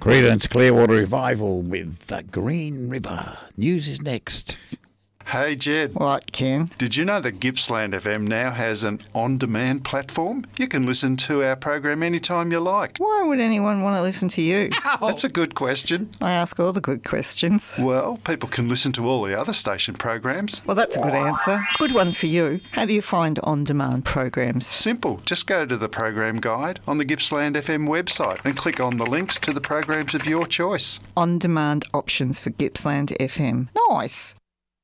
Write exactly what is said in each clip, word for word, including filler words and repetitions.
Creedence Clearwater Revival with the Green River. News is next. Hey, Jed. What, Ken? Did you know that Gippsland F M now has an on-demand platform? You can listen to our program anytime you like. Why would anyone want to listen to you? Ow! That's a good question. I ask all the good questions. Well, people can listen to all the other station programs. Well, that's a good answer. Good one for you. How do you find on-demand programs? Simple. Just go to the program guide on the Gippsland F M website and click on the links to the programs of your choice. On-demand options for Gippsland F M. Nice.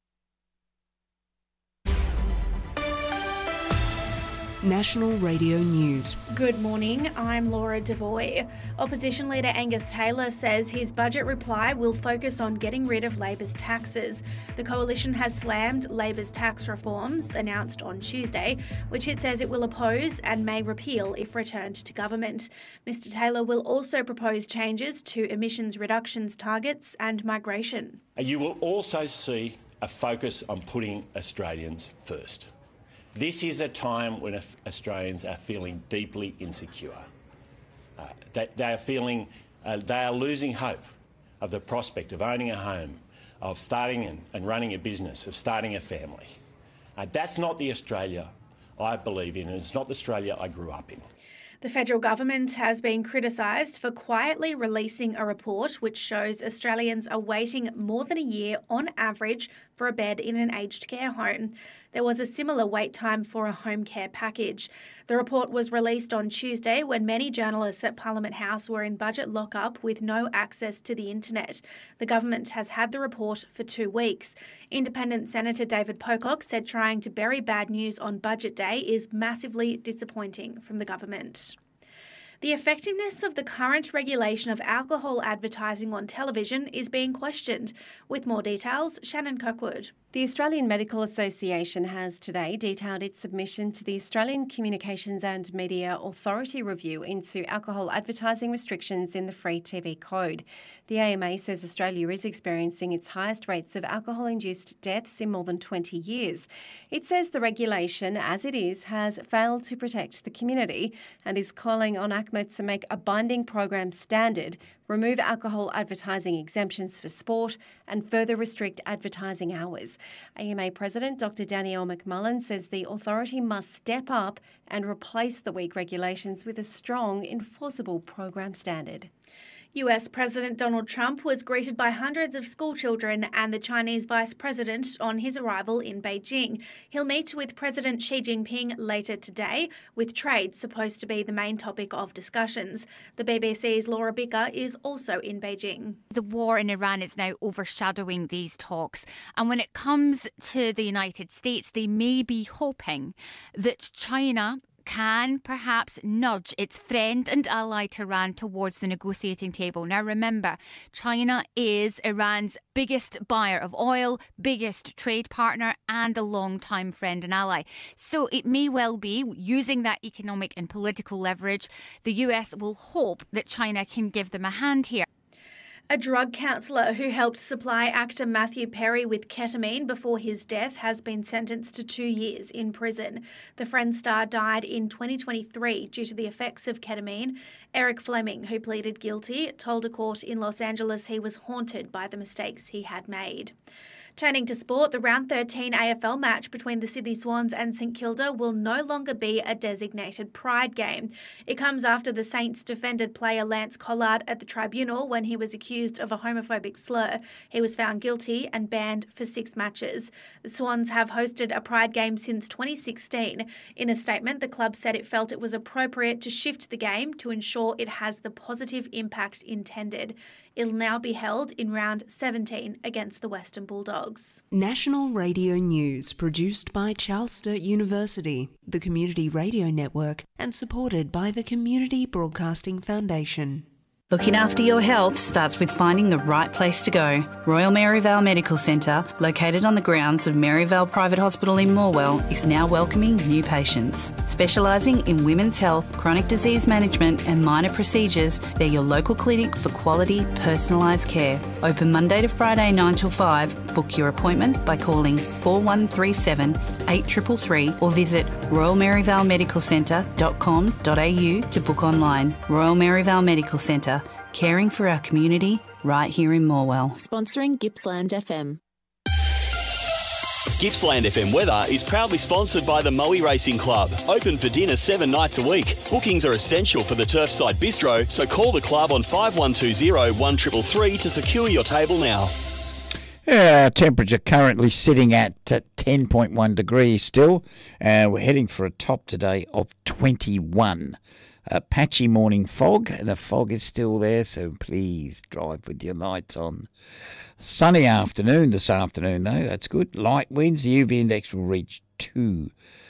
National Radio News. Good morning, I'm Laura Devoy. Opposition leader Angus Taylor says his budget reply will focus on getting rid of Labor's taxes. The coalition has slammed Labor's tax reforms announced on Tuesday, which it says it will oppose and may repeal if returned to government. Mister Taylor will also propose changes to emissions reductions targets and migration. You will also see a focus on putting Australians first. This is a time when Australians are feeling deeply insecure. Uh, they, they are feeling, uh, they are losing hope of the prospect of owning a home, of starting and, and running a business, of starting a family. Uh, that's not the Australia I believe in, and it's not the Australia I grew up in. The federal government has been criticised for quietly releasing a report which shows Australians are waiting more than a year on average for a bed in an aged care home. There was a similar wait time for a home care package. The report was released on Tuesday when many journalists at Parliament House were in budget lockup with no access to the internet. The government has had the report for two weeks. Independent Senator David Pocock said trying to bury bad news on Budget Day is massively disappointing from the government. The effectiveness of the current regulation of alcohol advertising on television is being questioned. With more details, Shannon Kirkwood. The Australian Medical Association has today detailed its submission to the Australian Communications and Media Authority review into alcohol advertising restrictions in the Free T V Code. The A M A says Australia is experiencing its highest rates of alcohol-induced deaths in more than twenty years. It says the regulation, as it is, has failed to protect the community and is calling on A C M E to make a binding program standard, remove alcohol advertising exemptions for sport and further restrict advertising hours. A M A President Doctor Danielle McMullen says the authority must step up and replace the weak regulations with a strong, enforceable program standard. U S President Donald Trump was greeted by hundreds of schoolchildren and the Chinese Vice President on his arrival in Beijing. He'll meet with President Xi Jinping later today, with trade supposed to be the main topic of discussions. The B B C's Laura Bicker is also in Beijing. The war in Iran is now overshadowing these talks. And when it comes to the United States, they may be hoping that China can perhaps nudge its friend and ally Tehran towards the negotiating table. Now remember, China is Iran's biggest buyer of oil, biggest trade partner and a long-time friend and ally. So it may well be, using that economic and political leverage, the U S will hope that China can give them a hand here. A drug counsellor who helped supply actor Matthew Perry with ketamine before his death has been sentenced to two years in prison. The Friends star died in twenty twenty-three due to the effects of ketamine. Eric Fleming, who pleaded guilty, told a court in Los Angeles he was haunted by the mistakes he had made. Turning to sport, the round thirteen A F L match between the Sydney Swans and St Kilda will no longer be a designated Pride game. It comes after the Saints defended player Lance Collard at the tribunal when he was accused of a homophobic slur. He was found guilty and banned for six matches. The Swans have hosted a Pride game since twenty sixteen. In a statement, the club said it felt it was appropriate to shift the game to ensure it has the positive impact intended. It'll now be held in round seventeen against the Western Bulldogs. National Radio News, produced by Charles Sturt University, the Community Radio Network, and supported by the Community Broadcasting Foundation. Looking after your health starts with finding the right place to go. Royal Mary Vale Medical Centre, located on the grounds of Mary Vale Private Hospital in Morwell, is now welcoming new patients. Specialising in women's health, chronic disease management and minor procedures, they're your local clinic for quality, personalised care. Open Monday to Friday nine till five. Book your appointment by calling four one three seven, eight three three three or visit royal mary vale medical centre dot com dot a u to book online. Royal Mary Vale Medical Centre, caring for our community right here in Morwell. Sponsoring Gippsland F M. Gippsland F M weather is proudly sponsored by the Moe Racing Club. Open for dinner seven nights a week. Bookings are essential for the Turfside Bistro, so call the club on five one two zero, one three three three to secure your table now. Uh, temperature currently sitting at uh, ten point one degrees still. Uh, we're heading for a top today of twenty-one. A patchy morning fog, and the fog is still there, so please drive with your lights on. Sunny afternoon this afternoon, though. That's good. Light winds. The U V index will reach two.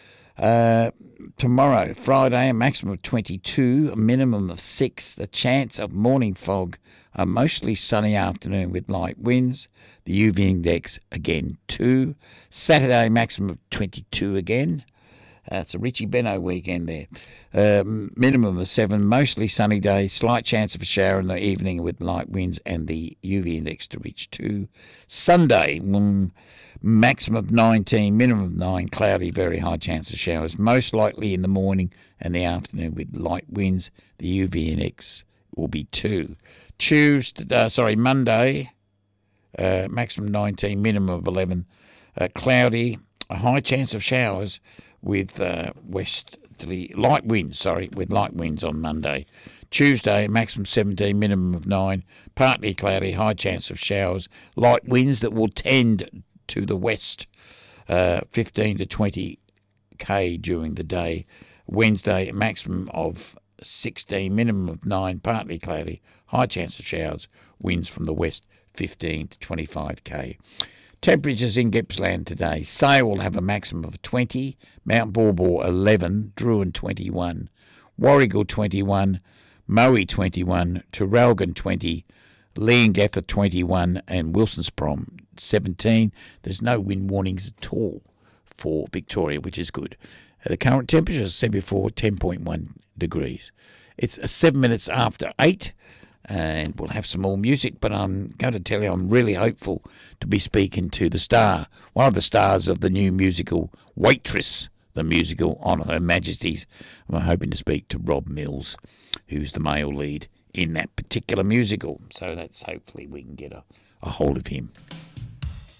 Uh, tomorrow, Friday, a maximum of twenty-two, a minimum of six. The chance of morning fog, a mostly sunny afternoon with light winds. The U V index, again, two. Saturday, maximum of twenty-two again. Uh, it's a Richie Benno weekend there. Uh, minimum of seven, mostly sunny day, slight chance of a shower in the evening with light winds and the U V index to reach two. Sunday, mm, maximum of nineteen, minimum of nine, cloudy, very high chance of showers, most likely in the morning and the afternoon with light winds. The U V index will be two. Tuesday, uh, sorry, Monday, uh, maximum nineteen, minimum of eleven, uh, cloudy, a high chance of showers with uh, westerly light winds, sorry, with light winds on Monday. Tuesday, maximum seventeen, minimum of nine, partly cloudy, high chance of showers, light winds that will tend to the west, uh, fifteen to twenty k during the day. Wednesday, maximum of sixteen, minimum of nine, partly cloudy, high chance of showers, winds from the west, fifteen to twenty-five k. Temperatures in Gippsland today. Sale will have a maximum of twenty, Mount Baw Baw eleven, Druin twenty-one, Warrigal twenty-one, Moe twenty-one, Traralgon twenty, Leongatha twenty-one and Wilson's Prom seventeen. There's no wind warnings at all for Victoria, which is good. The current temperature, as I said before, ten point one degrees. It's seven minutes after eight. And we'll have some more music, but I'm going to tell you I'm really hopeful to be speaking to the star, one of the stars of the new musical Waitress, the musical on Her Majesty's. I'm hoping to speak to Rob Mills, who's the male lead in that particular musical. So that's hopefully we can get a, a hold of him.